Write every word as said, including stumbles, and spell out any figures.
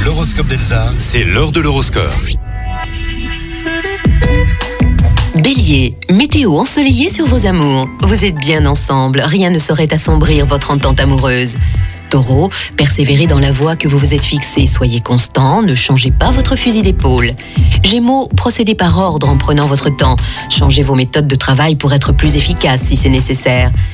L'horoscope d'Elsa, c'est l'heure de l'horoscope. Bélier, météo ensoleillée sur vos amours. Vous êtes bien ensemble, rien ne saurait assombrir votre entente amoureuse. Taureau, persévérez dans la voie que vous vous êtes fixée, soyez constant, ne changez pas votre fusil d'épaule. Gémeaux, procédez par ordre en prenant votre temps. Changez vos méthodes de travail pour être plus efficace si c'est nécessaire.